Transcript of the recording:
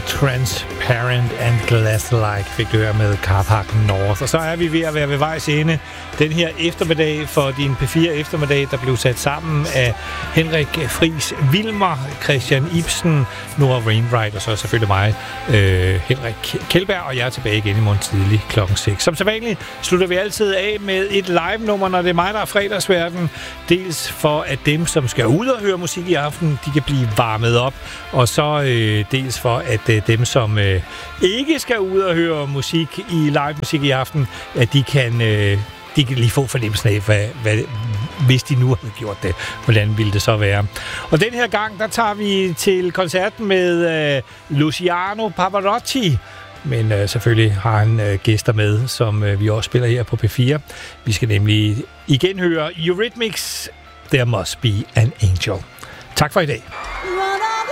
Transparent and Glass-like fik du her med Carpark North. Og så er vi ved at være ved vejs ende. Den her eftermiddag for din P4 eftermiddag, der blev sat sammen af Henrik Friis Wilmer, Christian Ibsen, Nora Wainwright og så selvfølgelig mig, Henrik Kjeldberg, og jeg er tilbage igen i morgen tidlig klokken 6. Som sædvanligt slutter vi altid af med et live-nummer, når det er mig, der er fredagsværten. Dels for, at dem, som skal ud og høre musik i aften, de kan blive varmet op, og så dels for, at dem, som ikke skal ud og høre musik i live musik i aften, at de kan lige få fornemmelsen af, hvad, hvis de nu havde gjort det, hvordan ville det så være. Og den her gang, der tager vi til koncerten med Luciano Pavarotti, men selvfølgelig har han gæster med, som vi også spiller her på P4. Vi skal nemlig igen høre Eurythmics, There Must Be an Angel. Tak for i dag.